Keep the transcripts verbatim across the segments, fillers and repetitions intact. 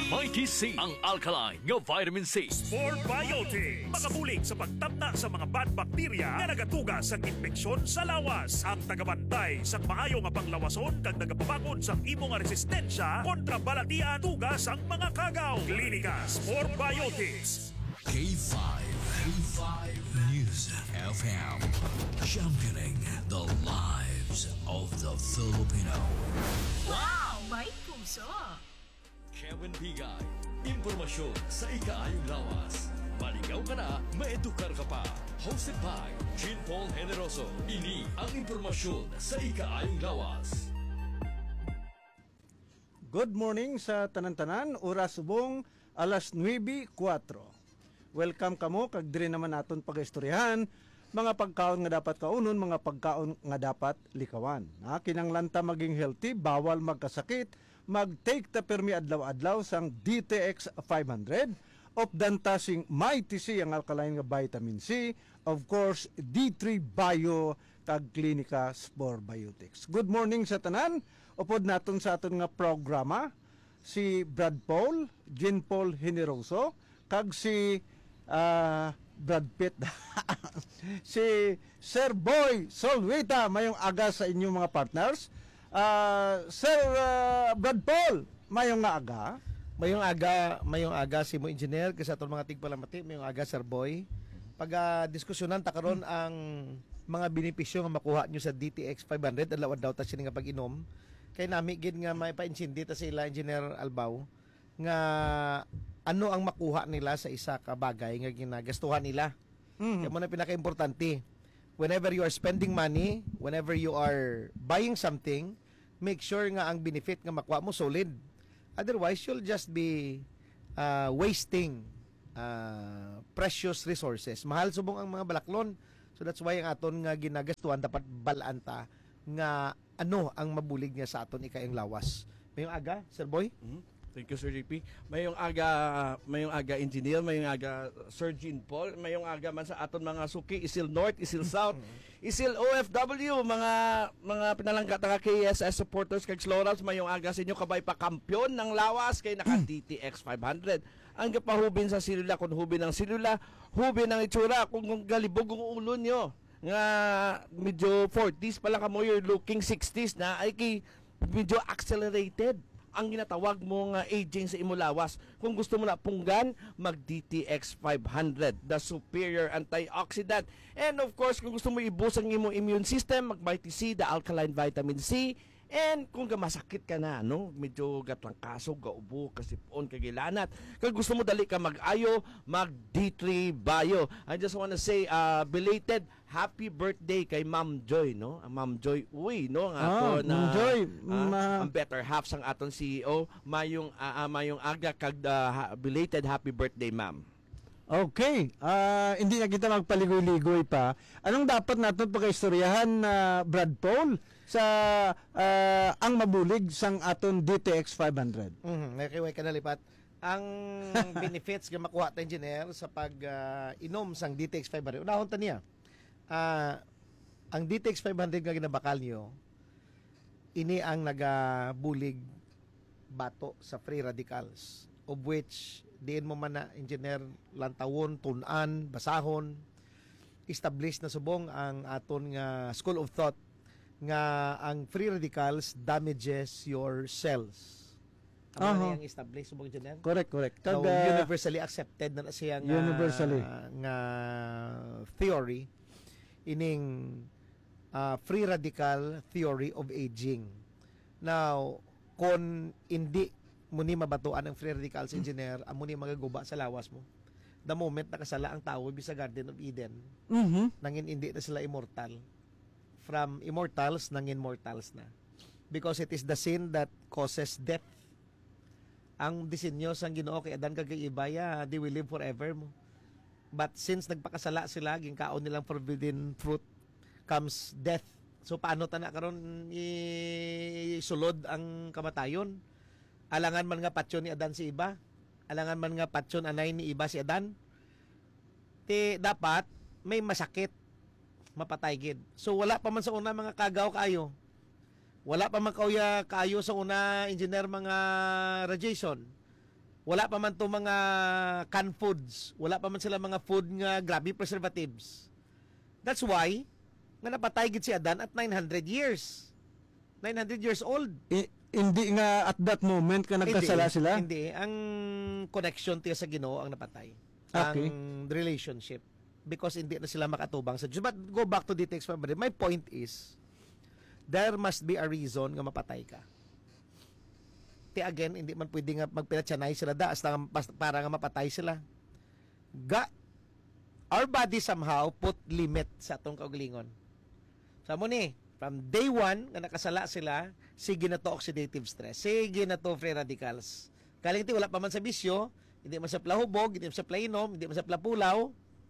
Mighty C, ang alkaline nga vitamin C. Spore Biotics, makabulig sa pagtamna sa mga bad bacteria nga nagatuga sa infeksyon sa lawas. Ang tagabantay sa maayo nga panglawason kag nagapabangon sa imo nga resistensya kontra balatian tuga sang mga kagaw. Klinika Spore Biotics. K five, K five News F M, championing the lives of the Filipino. Wow! May puso! Kevin Bigay, impormasyon sa ikaayong lawas. Maligaw ka na, maedukar ka pa. Hosted by Jean Paul Generoso. Ini ang impormasyon sa ikaayong lawas. Good morning sa tanan-tanan, oras subong alas nuwebe kuwatro. Welcome kamo kag diri naman naton pagaistoryahan mga pagkaon nga dapat kaunon, mga pagkaon nga dapat likawan. Ha, kinanglanta maging healthy, bawal magkasakit, mag-take ta permi adlaw-adlaw sang D T X five hundred, opdantasing Mighty C ang alkaline nga vitamin C, of course D three Bio kag Klinika Spore Biotics. Good morning sa tanan. Upod naton sa aton nga programa si Brad Paul, Jean Paul Generoso, kag si uh, Brad Pitt. Si Sir Boy Solwita, mayong aga sa inyong mga partners. Uh, Sir uh, Brad Paul, mayong nga aga. Mayong aga, mayong aga si mo engineer kasi aton mga tigpalamati, mayong aga Sir Boy. Pag uh, diskusyonan ta karon ang mga benepisyo nga makuha nyo sa D T X five hundred adlaw daw ta sini nga pag-inom. Kay nami gid nga may pa-insindi ta sila Engineer Albaw nga ano ang makuha nila sa isa ka bagay nga ginagastuhan nila. Mm-hmm. Kaya mo na pinaka-importante. Whenever you are spending money, whenever you are buying something, make sure nga ang benefit nga makuha mo solid. Otherwise, you'll just be uh, wasting uh, precious resources. Mahal subong ang mga balaklon. So that's why ang aton nga ginagastuhan dapat balaan ta nga ano ang mabulig niya sa aton ikayang lawas. Mayong aga, Sir Boy? Mm-hmm. Thank you, Sir J P. Mayong aga, mayong aga engineer, mayong aga Sir Jean Paul, mayong aga man sa aton mga suki, Isil North, Isil South, Isil O F W, mga mga pinalangkat nga K S S supporters kag Slorals, mayong aga sa inyo kabay pa kampiyon ng lawas kay naka D T X five hundred. Ang gapahubin sa silula, kung hubin ng silula, hubin ng itsura, kung, kung galibog ang ulo nyo, nga medyo forties pa lang kamo, you're looking sixties na, ay kay medyo accelerated ang ginatawag mo nga aging sa imulawas. Kung gusto mo na punggan, mag D T X five hundred, the superior antioxidant. And of course, kung gusto mo i-boost ang imong immune system, mag Mighty C, the alkaline vitamin C. And kung masakit ka na, no, medyo gatlang kaso, gaubo, kasipon, kagilanat, kung gusto mo dali ka mag-ayo, mag D three Bio. I just wanna say, uh, belated happy birthday kay Ma'am Joy, no? Ang Ma'am Joy, uy, no? Ang ato Ah, na, Ma'am Joy, uh, ma- ang better half sang aton C E O, mayong, uh, uh, mayong aga kag uh, belated happy birthday, Ma'am. Okay, ah hindi na kita magpaligoy-ligoy pa. Anong dapat natin pagkaistoryahan na Brad Paul sa ah, ang mabulig sang aton D T X five hundred? Mhm, may kiway ka nalipat. Ang benefits nga makuha ta engineer sa pag uh, inom sang D T X five hundred. Unahon ta niya. Ah, ang D T X five hundred nga ginabakal niyo, ini ang nagabulig bato sa free radicals, of which diin mo man na engineer lantawon, tunan, basahon, established na subong ang aton nga school of thought nga ang free radicals damages your cells. Ano Aha. na yung established subong engineer? Correct, correct. So, Kag, ah, universally accepted na na siya nga, Universally. nga theory ining uh, free radical theory of aging. Now, kung hindi mo ni mabatuan ang free radicals engineer, amo ni magaguba sa lawas mo. The moment nakasala ang tao sa Garden of Eden, mhm. nangin hindi na sila immortal. From immortals, nangin mortals na. Because it is the sin that causes death. Ang disenyo sang Ginoo kay Adan kag Ibaya, they will live forever mo. But since nagpakasala sila, ginkaon nilang forbidden fruit, comes death. So paano ta na karon isulod ang kamatayon? Alangan man nga patyon ni Adan si iba, alangan man nga patyon anay ni iba si Adan, ti dapat may masakit mapatay gid. So wala pa man sa una mga kagaw kayo, wala pa man kauya kayo sa una engineer mga radiation, Wala pa man to mga canned foods. Wala pa man sila mga food nga grabe preservatives. That's why nga napatay gid si Adan at nine hundred years. nine hundred years old. I- hindi nga at that moment ka nagkasala Hindi, sila? Hindi. Ang connection tiya sa Ginoo ang napatay. Okay. Ang relationship. Because hindi na sila makatubang sa Diyos. But go back to the text. My point is, there must be a reason nga mapatay ka. Ti again, hindi man pwede nga magpinatsanay sila da hasta para nga mapatay sila. Ga, our body somehow put limit sa atong kaugalingon. Sa mo ni, from day one, nga nakasala sila, sige na to oxidative stress, sige na to free radicals. Kaling ti wala pa man sa bisyo, hindi man sa plahubog, hindi man sa plainom, hindi man sa plapulaw,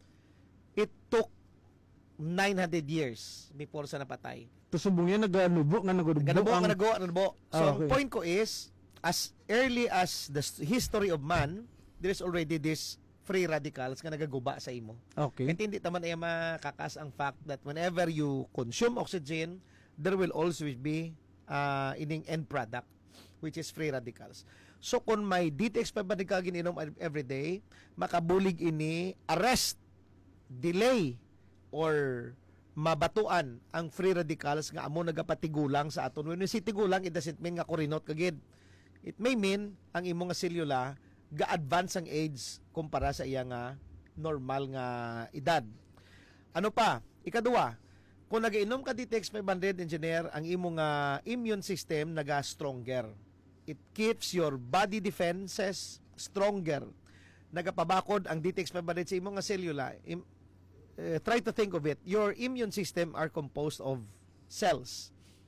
it took nine hundred years before sa napatay. Tusubong yan, naganubo nga nagudubo. Ganubo, ang... ganubo, ganubo. So, Ah, ang okay. point ko is, as early as the s- history of man, there is already this free radicals nga nagaguba sa imo. Okay. At hindi taman ay makakas ang fact that whenever you consume oxygen, there will also be uh, ining end product, which is free radicals. So, kung may D T X five hundred ka gininom every day, makabulig ini arrest, delay, or mabatuan ang free radicals nga amo nagapatigulang sa aton. When we say tigulang, it doesn't mean nga kurinot kagid. It may mean ang imong nga selula ga-advance ang age kumpara sa iya nga normal nga edad. Ano pa? Ikaduha, kung nagainom ka D T X five hundred engineer, ang imong nga immune system naga stronger. It keeps your body defenses stronger. Nagapabakod ang D T X five hundred sa imong nga selula. Im- uh, try to think of it. Your immune system are composed of cells.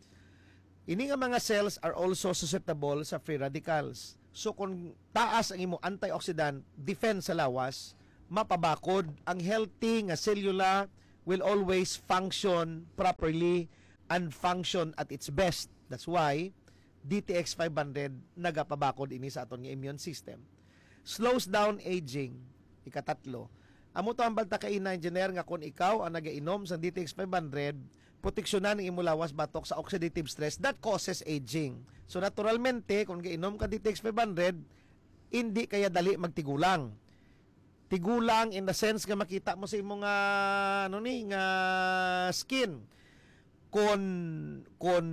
Ini nga mga cells are also susceptible sa free radicals. So kung taas ang imong antioxidant defense sa lawas, mapabakod ang healthy nga cellula will always function properly and function at its best. That's why D T X five hundred nagapabakod ini sa aton nga immune system. Slows down aging. Ikatatlo. Amo to ang balta kay na engineer nga kung ikaw ang nagainom sa D T X five hundred, proteksyonan ang imong lawas batok sa oxidative stress that causes aging. So naturalmente kung gainom ka D T X five hundred, hindi kaya dali magtigulang. Tigulang in the sense nga makita mo sa imong nga ano ni nga skin. Kon kon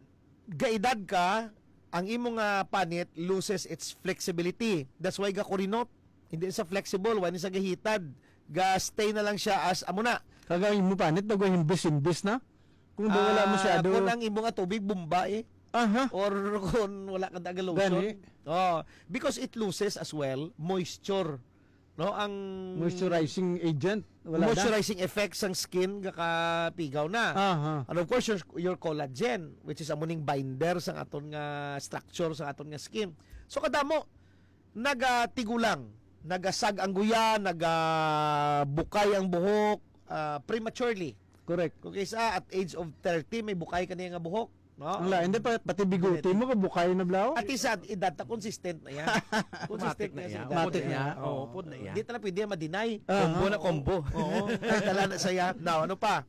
gaedad ka, ang imong nga panit loses its flexibility. That's why ga kurinot. Hindi sa flexible, wani sa gahitad. Ga stay na lang siya as amo na. Kagawin mo panit, nagawin imbis-imbis na? Kung ba wala mo Ah, siya, kung ang imong nga tubig bumba eh. aha, Or kung wala ka taga Gani. lotion. Oh, because it loses as well moisture. No, ang moisturizing agent, wala moisturizing effects ng skin gakapigaw na. na. Aha, And of course, your, your collagen, which is amuning binder sa aton nga structure sa aton nga skin. So kadamo, nagatigulang, nagasag ang guya, nagabukay ang buhok uh, prematurely. correct. Kung kaysa at age of thirty, may bukay ka niya nga buhok. No? Ang lain, hindi pa, pati biguti mo, kabukay na blaw. At isa, edad na consistent na yan. consistent Matik na na yan. yan. Matik niya. Oo, Oo, pud na yan. Hindi talaga pwede ma-deny. Aha. Combo na combo. Oo. Ay, tala na saya. Now, ano pa?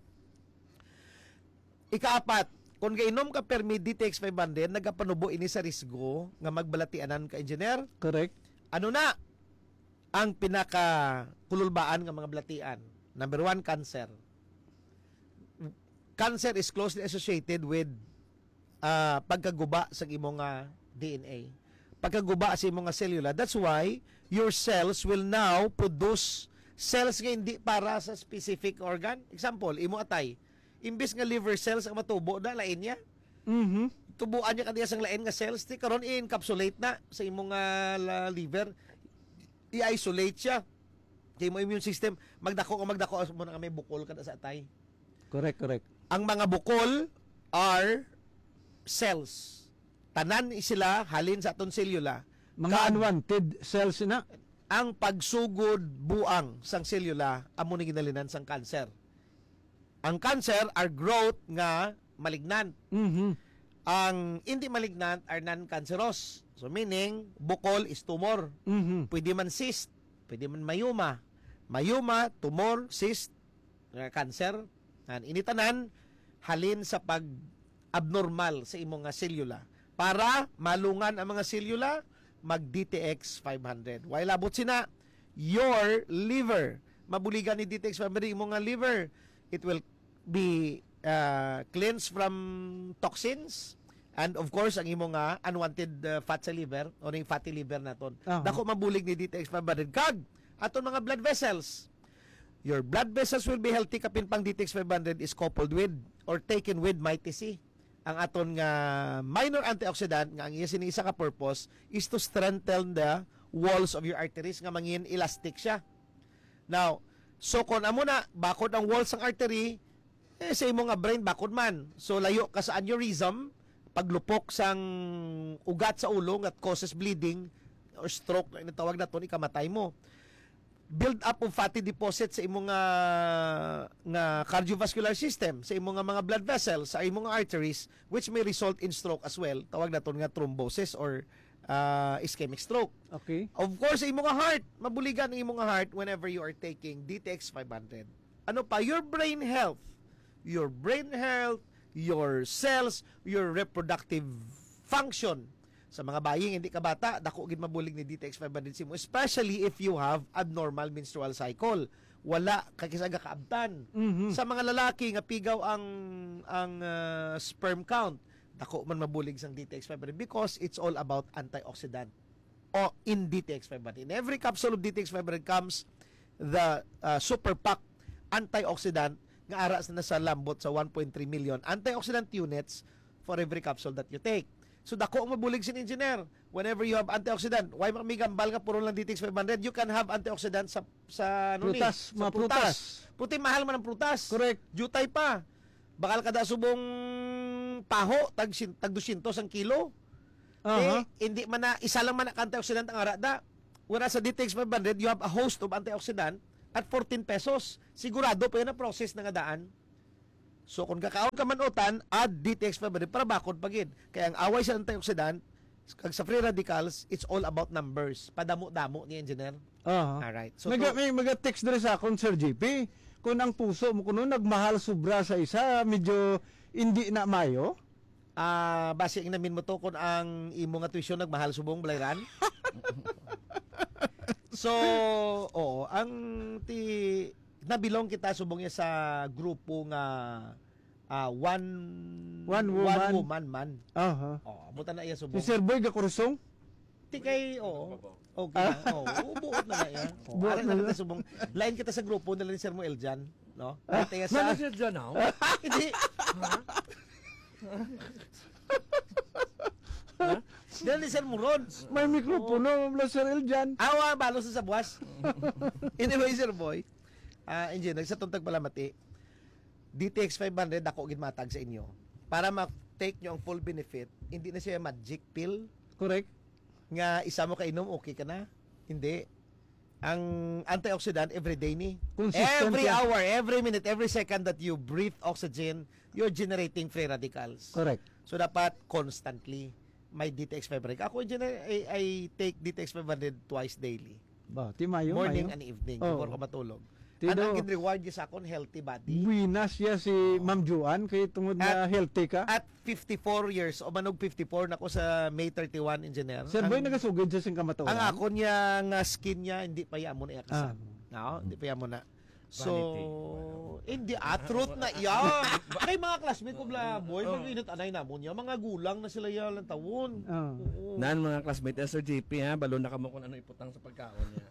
Ikaapat, kung gainom ka permi D T X five hundred, nagapanubo ini sa risgo nga magbalatianan ka engineer. Correct. Ano na ang pinaka kululbaan ng mga balatian? Number one, cancer. Cancer is closely associated with uh, pagkaguba sa imong nga D N A. Pagkaguba sa imong nga cellula. That's why your cells will now produce cells nga hindi para sa specific organ. Example, imo atay. Imbis nga liver cells ang matubo na lain niya. Mhm. Tubuan niya kaniya sang lain nga cells ti karon i-encapsulate na sa imong nga la- liver. I-isolate siya. Kay mo immune system magdako o magdako mo na may bukol kada sa atay. Correct, correct. Ang mga bukol are cells. Tanan sila halin sa aton selula. Mga Ka- unwanted cells na. ang pagsugod buang sang selula amo ni ginalinan sang cancer. Ang cancer are growth nga malignant. Mhm. Ang hindi malignant are non-cancerous. So meaning bukol is tumor. Mhm. Pwede man cyst, pwede man mayuma. Mayuma, tumor, cyst, nga cancer. An initanan halin sa pag abnormal sa imong nga selula para malungan ang mga selula, mag D T X five hundred. While abot sina your liver, mabuligan ni D T X five hundred imo nga liver, it will be uh, cleansed from toxins. And of course, ang imo nga unwanted uh, fat sa liver o ning fatty liver naton. Uh-huh. Dako mabulig ni D T X five hundred. Kag aton mga blood vessels. Your blood vessels will be healthy kapin pang D T X five hundred is coupled with or taken with Mighty C. Ang aton nga minor antioxidant nga ang iya sini isa ka purpose is to strengthen the walls of your arteries nga mangin elastic siya. Now, so kon amo na bakod ang walls ng artery, eh sa imo nga brain bakod man. So layo ka sa aneurysm, paglupok sang ugat sa ulo that causes bleeding or stroke na tawag naton ikamatay mo. Build up of fatty deposits sa imong nga nga cardiovascular system, sa imong nga mga blood vessels, sa imong nga arteries, which may result in stroke as well. Tawag naton nga thrombosis or uh, ischemic stroke. Okay. Of course, sa imong nga heart, mabuligan ang imong nga heart whenever you are taking D T X five hundred. Ano pa? Your brain health. Your brain health, your cells, your reproductive function. Sa mga baying hindi ka bata, dako gid mabulig ni D T X five hundred simo, especially if you have abnormal menstrual cycle. Wala kakisaga kaabtan. Mhm. Sa mga lalaki nga pigaw ang ang uh, sperm count, dako man mabulig sang D T X five hundred because it's all about antioxidant o in D T X five hundred. In every capsule of D T X five hundred comes the uh, super pack antioxidant nga aras na sa lambot sa one point three million antioxidant units for every capsule that you take. So dako ang mabulig sin engineer. Whenever you have antioxidant, why makmigambal ka puro lang D T X five hundred, you can have antioxidant sa sa ano ni? Prutas, Sa mga prutas. Puti mahal man ang prutas. Correct. Jutay pa. Bakal kada subong paho tag sin- tag two hundred ang kilo. Aha. Eh, hindi man na isa lang man ang antioxidant ang arada. Whereas sa D T X five hundred, you have a host of antioxidant at fourteen pesos. Sigurado pa yun ang process na nga daan. So kung kakaon ka man utan, add D T X five hundred para bakod pagid. Kaya ang away sa antioxidant, kag sa free radicals, it's all about numbers. Padamo-damo ni engineer. Aha. Alright. So Naga, to- may mag-text diri sa akon, Sir J P. Kung ang puso mo kuno nagmahal sobra sa isa, medyo hindi na mayo. Ah, base ang namin mo to kung ang imo nga tuition nagmahal subong balayran. So, oo, ang ti nabilong kita subong niya sa grupo nga ah, one One woman. one woman man. Aha. Oh, buta na iya Si subong. Sir Boy gakurusong? Ti kay oo. Okay na. Oo, buot na na iya. Oh, Buot buot na na na. kita subong. Lain kita sa grupo nila ni Sir Mo Eljan, no? Ah, Kaya sa Manager dyan now? hindi. Dahil ni Sir Muron. May mikropono mo Sir Eljan. Awa, balo sa sabwas. Anyway, Sir Boy, ah engineer, sa tuntag palamati, D T X five hundred ako ginmatag sa inyo. Para ma-take nyo ang full benefit, hindi na siya magic pill Correct. nga isa mo kainom, okay ka na. Hindi. Ang antioxidant, everyday ni. Consistent Every yan. hour, every minute, every second that you breathe oxygen, you're generating free radicals. Correct. So, dapat constantly may D T X five hundred. Ako, engineer, I, I take D T X five hundred twice daily. Ba, ti mayo, Morning mayo. and evening Oo. before ka matulog. Tido. Ano ang reward niya sa akon? Healthy body. Buinas siya si Ma'am Juan kay tungod na At- healthy ka. At fifty-four years, o manog fifty-four na ako sa May thirty-one, engineer. Sir ang, Boy nagasugod siya sing kamatuan. ang ako niya nga skin niya, hindi pa yan mo na Ah. iakasan. No, hindi pa yan mo na. So, Vanity. hindi, ah, truth na yan. Kay mga classmate ko, bla, boy, oh. Mag-init anay na mo niya. Mga gulang na sila yan lang tawon. Ah. Oo. Nan mga classmate Sir J P ha, balo na kamo kung ano iputang sa pagkaon niya.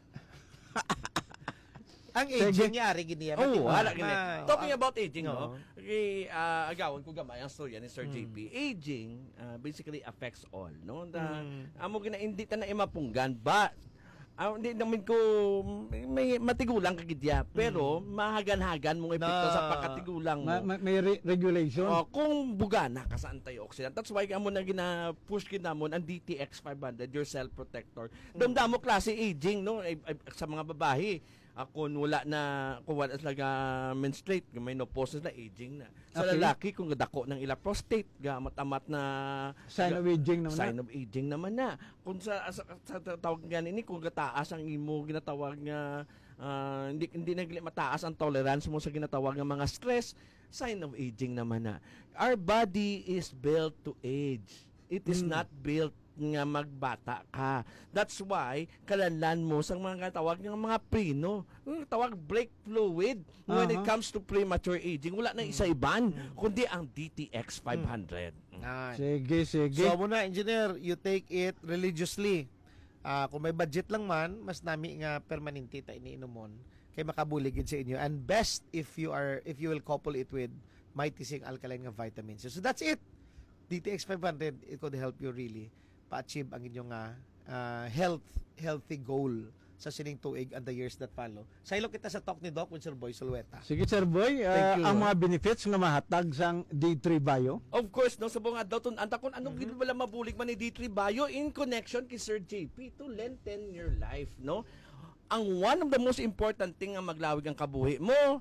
Ang aging niya, ari giniya. Oh, wala Ma- gini. ma- Talking about aging, Oo. no? Kay ah, agawan ko gamay ang storya ni Sir J P. Aging ah, basically affects all, no? Da amo gina hindi ta na imapunggan, but ah, hindi namin ko may matigulang kagidya, pero mahagan-hagan mong epekto Na- sa pagkatigulang mo. Ma- ma- may re- regulation. Oh, kung bugana ka sa antioxidant, that's why amo na gina-push kinamon ang D T X five hundred, your cell protector. Damdamo klase aging, no? Ay- ay- sa mga babae, ako wala na kung wala talaga menstruate, may menopause na aging na. Sa Okay. lalaki kung dako ng ila prostate, gamat-amat na Sign of aging naman sign na. of aging naman na. Kung sa, sa, sa, sa tawag nga ni kung gataas ang imo ginatawag nga ah, hindi hindi nagli mataas ang tolerance mo sa ginatawag nga mga stress, sign of aging naman na. Our body is built to age. It is Mm. not built nga magbata ka. That's why kalanlan mo sa mga tawag ng mga preno, yung tawag break fluid when it Aha. comes to premature aging. Wala na isa iban kundi ang D T X five hundred. Nice. Sige, sige. So muna, engineer, you take it religiously. Ah, kung may budget lang man, mas nami nga permanente ta iniinomon kay makabuligid sa inyo. And best if you are if you will couple it with mighty sing alkaline nga vitamins. So, so that's it. D T X five hundred, it could help you really pa-achieve ang inyong uh, uh, health healthy goal sa sining tuig and the years that follow. Sa ilo kita sa talk ni Doc with Sir Boy Sulweta. Sige, Sir Boy, ah, Thank you. ang mga benefits nga mahatag sang D three Bio. Of course, no, sa mga daw anta kung anong mm wala mabulig man ni D three Bio in connection kay Sir J P to lengthen your life, no? Ang one of the most important thing nga maglawig ang kabuhi mo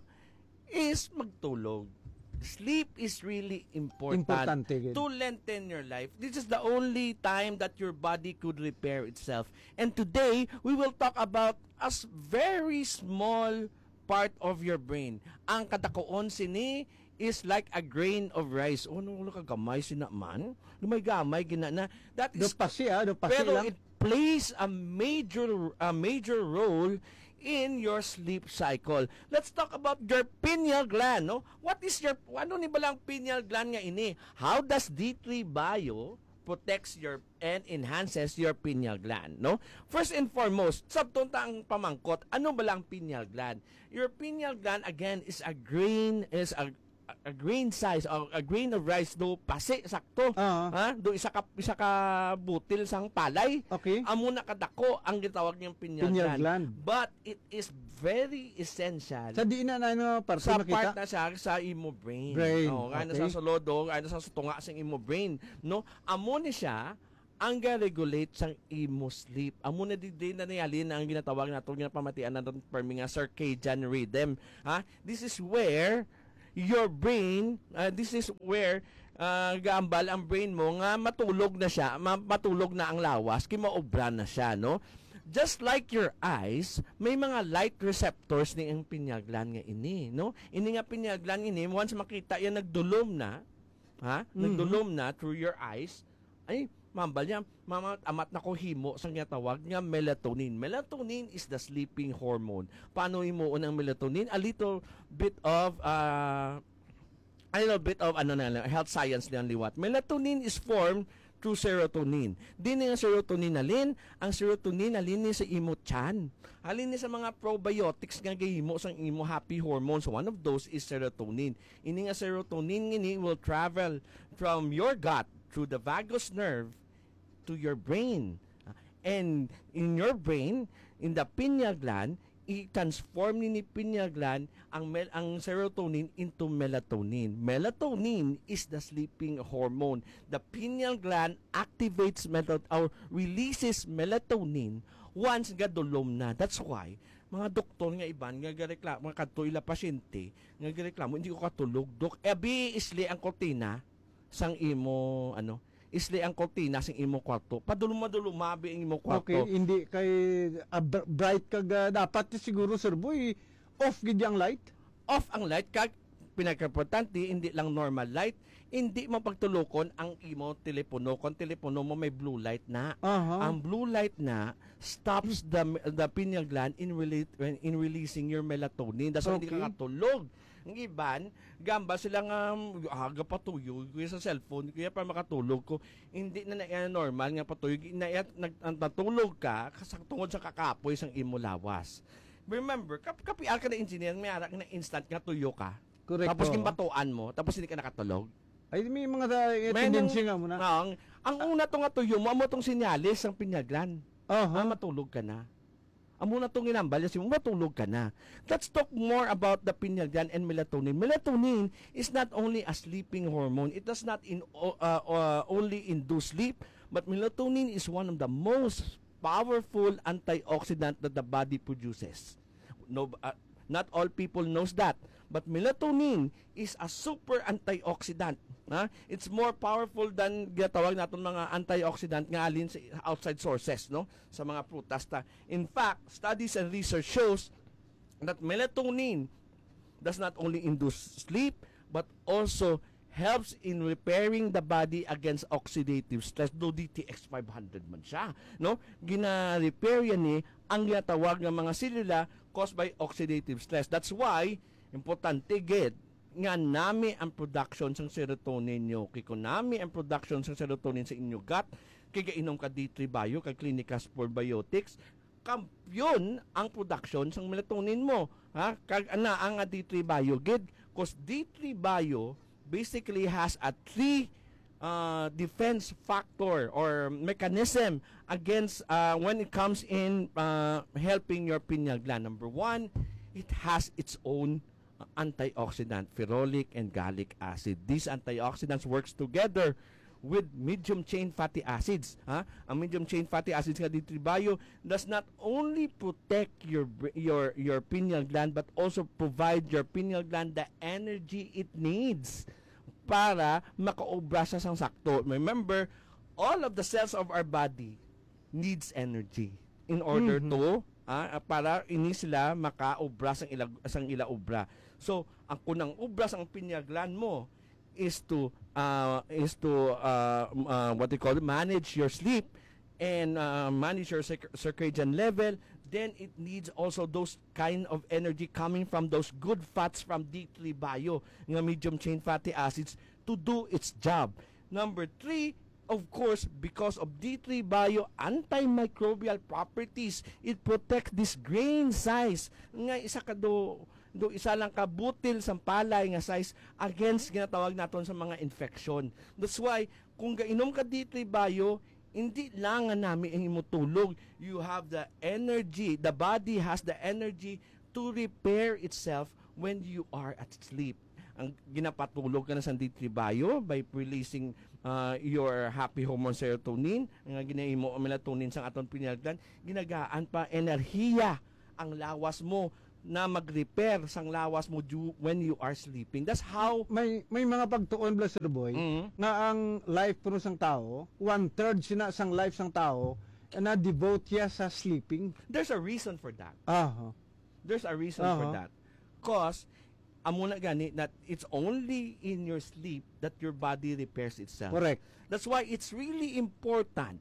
is magtulog. Sleep is really important Importante, gid. to lengthen your life. This is the only time that your body could repair itself. And today, we will talk about a s- very small part of your brain. Ang kadakoon sini is like a grain of rice. Oh, no, wala ka gamay sina man. Gamay-gamay gina na. That Do is pasi, ah, do pasi pero lang. it plays a major a major role in your sleep cycle. Let's talk about your pineal gland, no? What is your ano ni balang pineal gland nga ini? How does D three Bio protects your and enhances your pineal gland, no? First and foremost, sabton ta ang pamangkot, ano balang pineal gland? Your pineal gland again is a grain is a a grain size or a grain of rice do pasi sakto. Ah. Ha? Do isa ka isa ka butil sang palay. Okay. Amo na kadako ang gitawag niyang pineal, Pineal gland. gland. But it is very essential Sa di na na ano, parte sa makita. part na siya sa imo brain. Brain, Oh, kaya na okay. sa solodo, kaya na sa tunga sa imo brain, no? Amo ni siya ang ga-regulate sang imo sleep. Amo na di din na niyalin ang ginatawag nato nga pamatian na per mga circadian rhythm. Ha? This is where your brain, uh, this is where uh, gaambal ang brain mo nga matulog na siya, ma- matulog na ang lawas, kay maobra na siya, no? Just like your eyes, may mga light receptors ni ang pineal gland nga ini, no? Ini nga pineal gland ini, once makita yan nagdulom na, ha? Nagdulom na through your eyes, ay, mambal niya, mama, amat na ko himo sa nga tawag nga melatonin. Melatonin is the sleeping hormone. Paano himuon ang melatonin? A little bit of, uh, a little bit of, ano na lang, health science lang liwat. Melatonin is formed through serotonin. Di na yung serotonin alin, ang serotonin alin ni sa imo tiyan. Alin ni sa mga probiotics nga gihimo sa imo happy hormones. One of those is serotonin. Ini nga serotonin ini will travel from your gut through the vagus nerve to your brain. And in your brain, in the pineal gland, i-transform ni ni pineal gland ang mel- ang serotonin into melatonin. Melatonin is the sleeping hormone. The pineal gland activates melatonin or releases melatonin once gadulom na. That's why mga doktor nga iban nga gareklamo mga kadto ila pasyente nga gareklamo hindi ko katulog dok. Ebi isli ang kortina sang imo ano isli ang kortina sang imo kwarto padulum-madulum mabi ang imo kwarto. Okay, hindi kay ah, br- bright kag ah, dapat siguro, Sir Boy, off gid ang light. Off ang light kag pinaka-importante hindi lang normal light, hindi mo pagtulokon ang imo telepono kon telepono mo may blue light na. Aha. Ang blue light na stops the the pineal gland in relate in releasing your melatonin. That's why hindi Okay. ka katulog. Ang iban, gamba silang um, aga patuyo kuya sa cellphone kuya para makatulog ko. Hindi na na normal nga patuyo na nag natulog ka sa tungod sa kakapoy sang imo lawas. Remember, kap kapial ka na engineer, may ara ka na instant nga tuyo ka. Correct. Tapos oo. gimbatuan mo, tapos hindi ka nakatulog. Ay may mga uh, May tendency nung- nga muna. Ang, ang una to nga tuyo mo, amo tong sinyalis ang pineal gland. Aha. Ah, matulog ka na. Amo na tong inambal, si mo matulog ka na. Let's talk more about the pineal gland and melatonin. Melatonin is not only a sleeping hormone. It does not in, uh, uh, only induce sleep, but melatonin is one of the most powerful antioxidant that the body produces. No, uh, not all people knows that. But melatonin is a super antioxidant. Ha? It's more powerful than ginatawag natin mga antioxidant nga alin sa outside sources, no? Sa mga prutas ta. In fact, studies and research shows that melatonin does not only induce sleep but also helps in repairing the body against oxidative stress. Do D T X five hundred man siya, no? Gina-repair yan ni ang ginatawag ng mga selula caused by oxidative stress. That's why importante gid nga nami ang production ng serotonin nyo. Kaya kung nami ang production ng serotonin sa inyo gut, kaya inom ka D three Bio, kay Clinicas for Biotics, kampyon ang production ng melatonin mo. Ha? Kag ana ang D three Bio gid, cause D three Bio basically has a three uh, defense factor or mechanism against uh, when it comes in uh, helping your pineal gland. Number one, it has its own uh, antioxidant, ferrolic and gallic acid. These antioxidants works together with medium chain fatty acids. Ha? Ang medium chain fatty acids nga D three Bio does not only protect your br- your your pineal gland but also provide your pineal gland the energy it needs para makaobra sa sang sakto. Remember, all of the cells of our body needs energy in order Mhm. to ah, para ini sila makaobra sang ila sang ila obra. So, ang kunang obra sang pineal gland mo is to uh, is to uh, uh, what they call it, manage your sleep and uh, manage your circ- circadian level. Then it needs also those kind of energy coming from those good fats from D three Bio, nga medium chain fatty acids, to do its job. Number three, of course, because of D three Bio antimicrobial properties, it protects this grain size nga isa ka do do isa lang ka butil sa palay nga size against ginatawag naton sa mga infection. That's why kung gainom ka D three Bio, hindi lang nga nami ang imutulog. You have the energy, the body has the energy to repair itself when you are at sleep. Ang ginapatulog ka na sa D three Bio by releasing uh, your happy hormone serotonin, nga ginaimo ang melatonin sa aton pineal gland, ginagaan pa enerhiya ang lawas mo na mag-repair sang lawas mo du- when you are sleeping. That's how May may mga pagtuon bla Sir Boy Mhm. nga ang life puno sang tao, one third sina sang life sang tao na devote ya sa sleeping. there's a reason for that. Ah. There's a reason for Uh-huh. that. Cause amo na gani that it's only in your sleep that your body repairs itself. Correct. That's why it's really important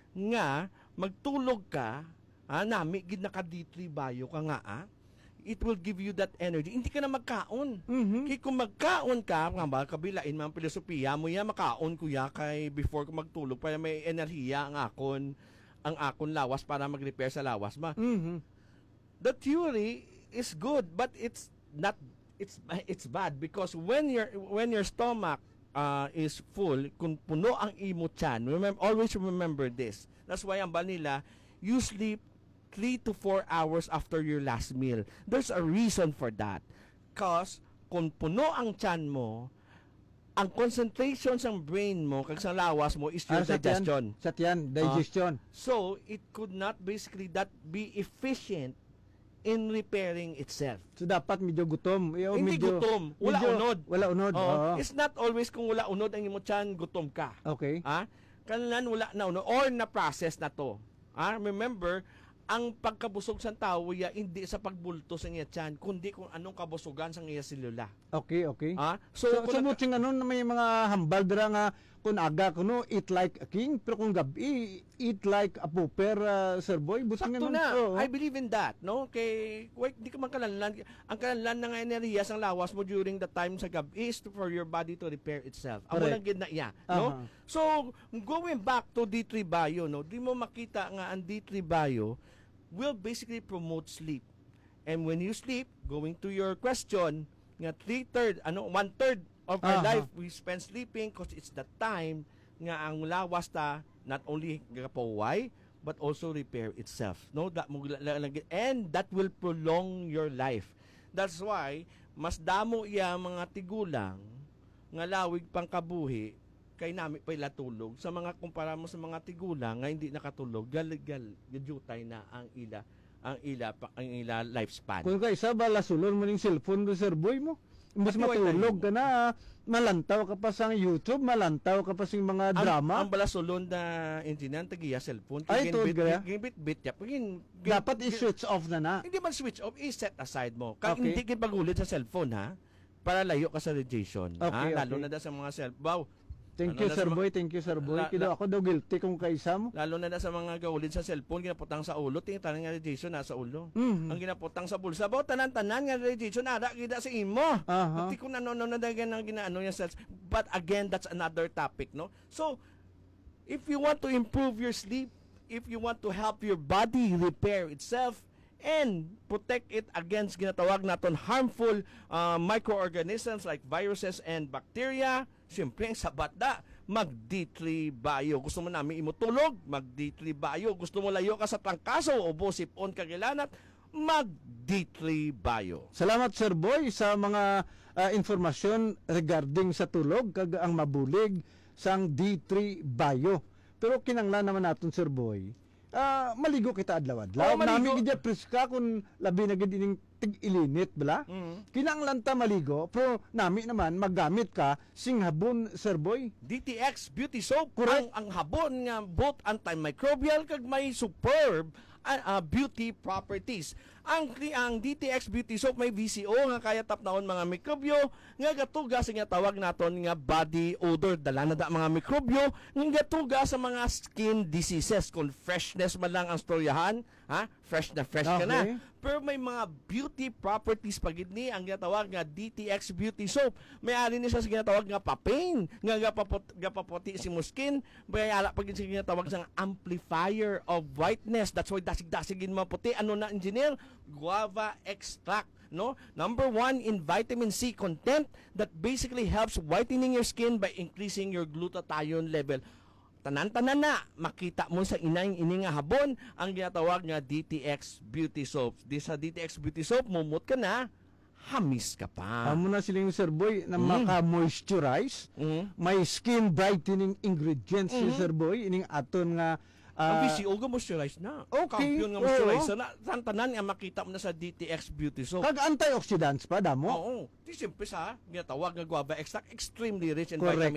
nga magtulog ka, ah, nami gid naka D three Bio ka nga ah. It will give you that energy. Hindi ka na magkaon. Mhm. Kaya kung magkaon ka, nga ba, kabilain mga filosofiya mo ya, makaon kuya kay before ko magtulog para may enerhiya ang akon, ang akon lawas para mag-repair sa lawas ma. Mhm. The theory is good, but it's not, it's it's bad because when your when your stomach uh, is full, kung puno ang imo tiyan, remember, always remember this. That's why ang nila, you sleep three to four hours after your last meal. There's a reason for that. Cause kung puno ang tiyan mo, ang concentration sa brain mo kag sa lawas mo is your Ah, sa tiyan- digestion. Sa tiyan, digestion. So, it could not basically that be efficient in repairing itself. So dapat medyo gutom. Iyo, Hindi medyo, gutom, wala medyo- unod. Wala unod. Oh, Oo. it's not always kung wala unod ang imo tiyan, gutom ka. Okay. Ha? Kailan wala na unod or na-process na to. Ha? Remember, ang pagkabusog sa tao ya hindi sa pagbulto sa iya tiyan, kundi kung anong kabusugan sa iya selula. Okay, okay. Ha? So, So, so, kung nagka- muting ano na may mga hambal dira nga kung aga kuno eat like a king pero kung gabi eat like a pauper, uh, Sir Boy. Buting sakto ano, na. oo. I believe in that, no? Kay wait, di ka man kalanlan. Ang kalanlan na nga enerhiya sa lawas mo during the time sa gabi is to- for your body to repair itself. Amo Correct. lang gid na iya, no? Aha. So, going back to D three Bio, no? Di mo makita nga ang D three Bio will basically promote sleep. And when you sleep, going to your question, nga three-third, ano, one-third of our Aha. life we spend sleeping because it's the time nga ang lawas ta not only gapaway but also repair itself, no, that mo la- la- la- and that will prolong your life. That's why mas damo iya mga tigulang nga lawig pang kabuhi kay nami pa ila tulog sa mga kumpara mo sa mga tigulang nga hindi nakatulog gal-gal gadutay na ang ila ang ila pa- ang ila lifespan. Kung ka isa ba lasulon mo ning cellphone do Sir Boy mo. Imbes Pati wala matulog yun. ka na, malantaw ka pa sa YouTube, malantaw ka pa sa mga Ang- drama. Ang, balasulon na engineer tagiya cellphone. Ay, tuod gaya? Gibit bit ya. Pagin Dapat i-switch off na na. Hindi man switch off, i-set aside mo. Kag Okay. hindi gid pagulit sa cellphone ha. para layo ka sa radiation. Okay, ha? Lalo okay. na da sa mga cell. Wow. Thank Ano you, na Sir sa mga- Boy. Thank you, Sir Boy. La- Kido la- ako daw guilty kung kaisa mo. Lalo na da sa mga gaulid sa cellphone, ginaputang sa ulo, tingnan nga radiation nasa ulo. Mhm. Ang ginaputang sa bulsa, bao tanan-tanan nga radiation nada gida sa imo. Aha. Hindi ko na no no na dagan ang ginaano niya cells. But again, that's another topic, no? So, if you want to improve your sleep, if you want to help your body repair itself and protect it against ginatawag naton harmful uh, microorganisms like viruses and bacteria, siyempre sa bata, mag D three Bio. Gusto mo namin imutulog, mag D three Bio. Gusto mo layo ka sa trangkaso o bosipon kagilanat, mag D three Bio. Salamat, Sir Boy, sa mga ah, informasyon regarding sa tulog kag ang mabulig sang D three Bio. Pero kinanglan naman naton, Sir Boy, ah, maligo kita adlaw-adlaw. Oo, maligo. Nami gid priska kun labi na gid ining tig-ilinit, bala? Mhm. Kinanglan ta maligo, pero nami naman maggamit ka sing habon, Sir Boy. D T X Beauty Soap, Correct. ang, ang habon nga both antimicrobial kag may superb uh, uh, beauty properties. Ang ang D T X Beauty Soap may V C O nga kaya tapnaon mga mikrobyo nga gatuga sa nga tawag naton nga body odor, dala na da mga mikrobyo nga gatuga sa mga skin diseases. Kung freshness man lang ang storyahan, ha? Fresh na fresh ka na. Okay. Pero may mga beauty properties pagid ni ang ginatawag nga D T X Beauty Soap. May ari ni siya sa ginatawag nga papain, nga gapapot, gapaputi si mo skin. May ala pagid sa ginatawag sa amplifier of whiteness. That's why dasig-dasigin maputi. Ano na, engineer? Guava extract. No? Number one in vitamin C content that basically helps whitening your skin by increasing your glutathione level. Tanan-tanan na makita mo sa inang ini nga habon ang ginatawag nga D T X Beauty Soap. Di sa D T X Beauty Soap, mumot ka na, hamis ka pa. Amo na siling, Sir Boy, na Mm. maka-moisturize. Mhm. May skin brightening ingredients si Mhm. Sir Boy, ining aton nga Ang ah, V C O ga moisturize na. Okay, Kampiyon nga oo. moisturizer na. Tanan nga makita mo na sa D T X Beauty Soap. kag antioxidants pa damo. Oo. Di simple sa ginatawag nga guava extract, extremely rich in Correct. vitamin